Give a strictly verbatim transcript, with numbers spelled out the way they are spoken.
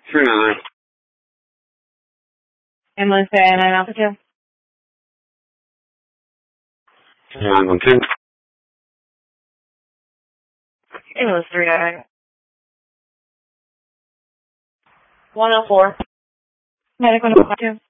three nine nine. Ambulance to nine Alpha two. nine one two. Ambulance three nine nine. one oh four. Medical number two.